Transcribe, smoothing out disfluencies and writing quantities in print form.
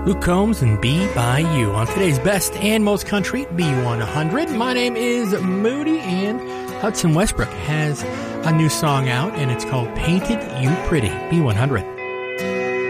Luke Combs and Be By You on today's best and most country B100. My name is Moody, and Hudson Westbrook has a new song out, and it's called Painted You Pretty, B100.